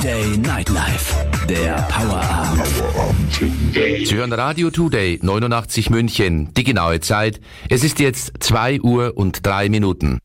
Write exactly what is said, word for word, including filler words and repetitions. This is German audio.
Today Nightlife, der Powerabend. Sie hören Radio Today neunundachtzig München. Die genaue Zeit. Es ist jetzt zwei Uhr und drei Minuten.